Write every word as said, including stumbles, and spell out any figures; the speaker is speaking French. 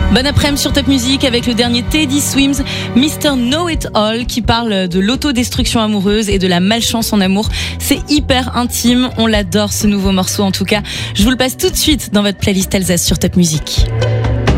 Bon après-midi sur Top Music avec le dernier Teddy Swims, mister Know It All, qui parle de l'autodestruction amoureuse et de la malchance en amour. C'est hyper intime, on l'adore ce nouveau morceau en tout cas. Je vous le passe tout de suite dans votre playlist Alsace sur Top Music.